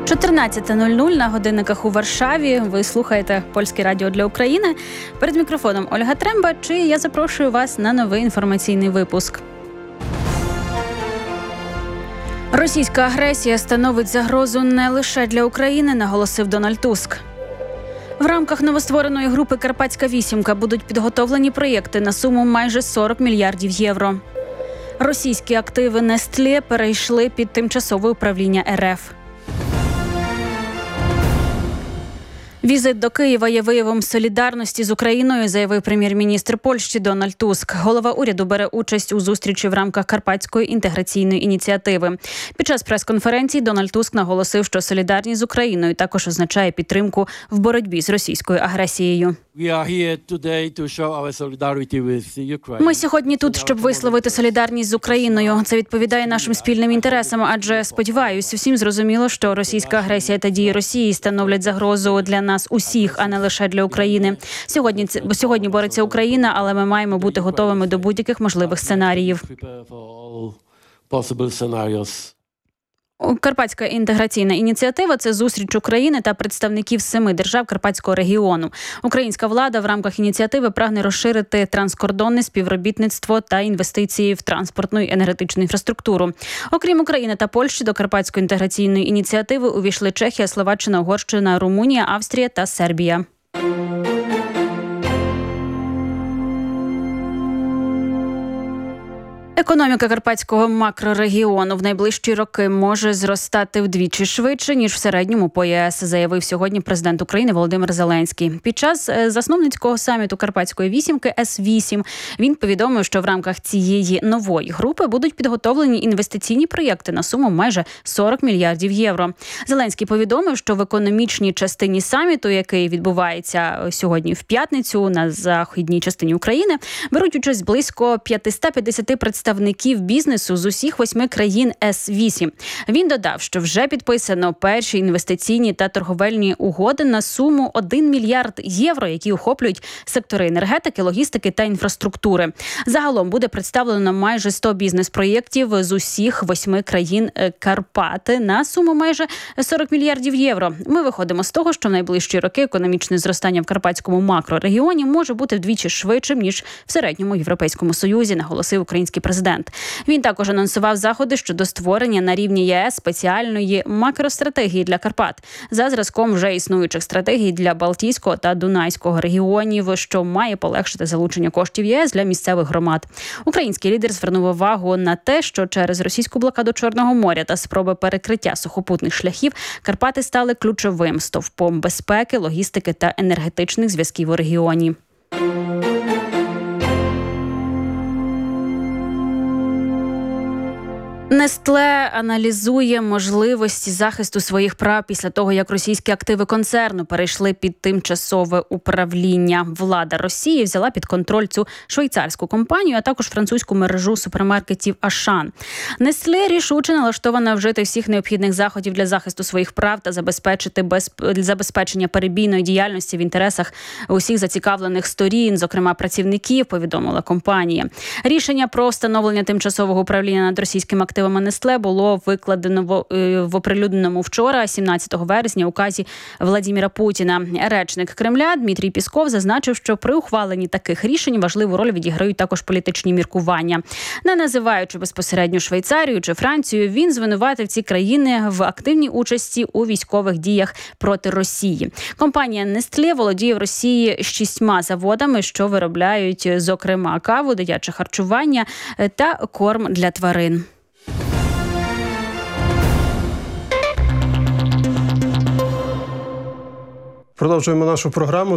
14:00 на годинниках у Варшаві. Ви слухаєте Польське радіо для України. Перед мікрофоном Ольга Тремба. Я запрошую вас на новий інформаційний випуск. Російська агресія становить загрозу не лише для України, наголосив Дональд Туск. В рамках новоствореної групи «Карпатська вісімка» будуть підготовлені проєкти на суму майже 40 мільярдів євро. Російські активи Nestlé перейшли під тимчасове управління РФ. Візит до Києва є виявом солідарності з Україною, заявив прем'єр-міністр Польщі Дональд Туск. Голова уряду бере участь у зустрічі в рамках Карпатської інтеграційної ініціативи. Під час прес-конференції Дональд Туск наголосив, що солідарність з Україною також означає підтримку в боротьбі з російською агресією. Ми сьогодні тут, щоб висловити солідарність з Україною. Це відповідає нашим спільним інтересам, адже, сподіваюся, всім зрозуміло, що російська агресія та дії Росії становлять загрозу для нас усіх, а не лише для України. Сьогодні бореться Україна, але ми маємо бути готовими до будь-яких можливих сценаріїв. Карпатська інтеграційна ініціатива – це зустріч України та представників 7 держав Карпатського регіону. Українська влада в рамках ініціативи прагне розширити транскордонне співробітництво та інвестиції в транспортну і енергетичну інфраструктуру. Окрім України та Польщі, до Карпатської інтеграційної ініціативи увійшли Чехія, Словаччина, Угорщина, Румунія, Австрія та Сербія. Економіка Карпатського макрорегіону в найближчі роки може зростати вдвічі швидше, ніж в середньому по ЄС, заявив сьогодні президент України Володимир Зеленський. Під час засновницького саміту Карпатської вісімки С-8 він повідомив, що в рамках цієї нової групи будуть підготовлені інвестиційні проєкти на суму майже 40 мільярдів євро. Зеленський повідомив, що в економічній частині саміту, який відбувається сьогодні в п'ятницю на західній частині України, беруть участь близько 550 представників бізнесу з усіх 8 країн С-8. Він додав, що вже підписано перші інвестиційні та торговельні угоди на суму 1 мільярд євро, які охоплюють сектори енергетики, логістики та інфраструктури. Загалом буде представлено майже 100 бізнес-проєктів з усіх 8 країн Карпати на суму майже 40 мільярдів євро. Ми виходимо з того, що в найближчі роки економічне зростання в Карпатському макрорегіоні може бути вдвічі швидшим, ніж в середньому Європейському Союзі, наголосив український президент. Він також анонсував заходи щодо створення на рівні ЄС спеціальної макростратегії для Карпат за зразком вже існуючих стратегій для Балтійського та Дунайського регіонів, що має полегшити залучення коштів ЄС для місцевих громад. Український лідер звернув увагу на те, що через російську блокаду Чорного моря та спроби перекриття сухопутних шляхів Карпати стали ключовим стовпом безпеки, логістики та енергетичних зв'язків у регіоні. Nestlé аналізує можливості захисту своїх прав після того, як російські активи концерну перейшли під тимчасове управління. Влада Росії взяла під контроль цю швейцарську компанію, а також французьку мережу супермаркетів Ашан. Nestlé рішуче налаштована вжити всіх необхідних заходів для захисту своїх прав та забезпечення перебійної діяльності в інтересах усіх зацікавлених сторін, зокрема працівників, повідомила компанія. Рішення про встановлення тимчасового управління над російським активом Nestlé було викладено в оприлюдненому вчора, 17 вересня, указі Владимира Путіна. Речник Кремля Дмитрій Пісков зазначив, що при ухваленні таких рішень важливу роль відіграють також політичні міркування. Не називаючи безпосередньо Швейцарію чи Францію, він звинуватив ці країни в активній участі у військових діях проти Росії. Компанія Nestlé володіє в Росії 6 заводами, що виробляють, зокрема, каву, дитяче харчування та корм для тварин. Продовжуємо нашу програму.